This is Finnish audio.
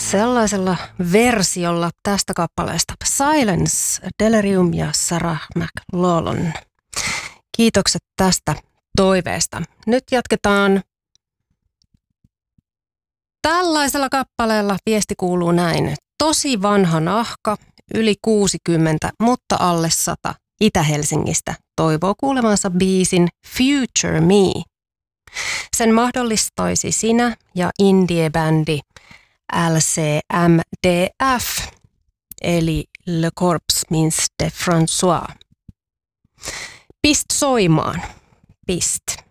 sellaisella versiolla tästä kappaleesta Silence, Delirium ja Sarah McLachlan. Kiitokset tästä toiveesta. Nyt jatketaan tällaisella kappaleella. Viesti kuuluu näin. Tosi vanha nahka, yli 60, mutta alle 100. Itä-Helsingistä toivoo kuulevansa biisin Future Me. Sen mahdollistaisi sinä ja indie-bändi LCMDF, eli Le Corps Means de François. Pist soimaan. Pist.